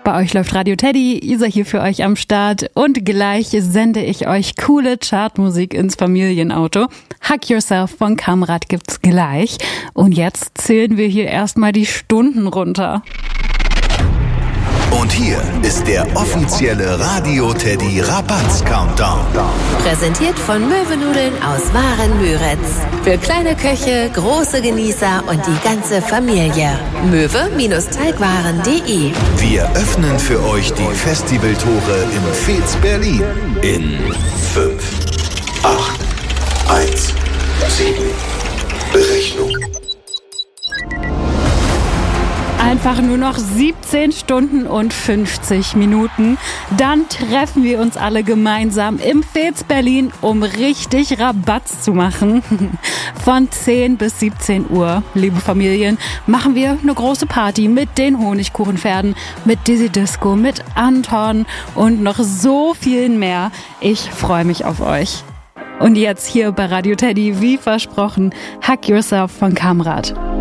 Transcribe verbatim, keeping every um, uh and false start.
Bei euch läuft Radio Teddy, Isa hier für euch am Start und gleich sende ich euch coole Chartmusik ins Familienauto. Hug Yourself von Kamrat gibt's gleich. Und jetzt zählen wir hier erstmal die Stunden runter. Und hier ist der offizielle Radio Teddy Rabatz Countdown. Präsentiert von Möwenudeln aus Waren-Müritz. Für kleine Köche, große Genießer und die ganze Familie. möwe-teigwaren punkt de. Wir öffnen für euch die Festivaltore im Fez Berlin. In fünf, acht, eins, sieben. Berechnung. Einfach nur noch siebzehn Stunden und fünfzig Minuten. Dann treffen wir uns alle gemeinsam im Fez Berlin, um richtig Rabatz zu machen. Von zehn bis siebzehn Uhr, liebe Familien, machen wir eine große Party mit den Honigkuchenpferden, mit Dizzy Disco, mit Anton und noch so vielen mehr. Ich freue mich auf euch. Und jetzt hier bei Radio Teddy, wie versprochen, Hug Yourself von Kamrat.